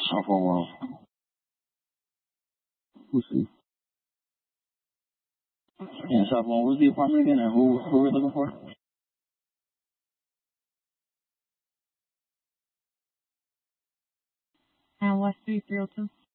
Software world. We'll see. Yeah, sophomore. What's the apartment again? And who are we looking for? And West 3302.